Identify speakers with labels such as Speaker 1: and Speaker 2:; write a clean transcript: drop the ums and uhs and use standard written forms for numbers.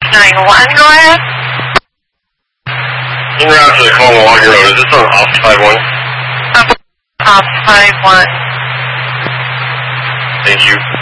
Speaker 1: 9-1, go ahead.
Speaker 2: En route to the Coloma Walker Road. Is this on off 51?
Speaker 1: Off 51.
Speaker 2: Thank you.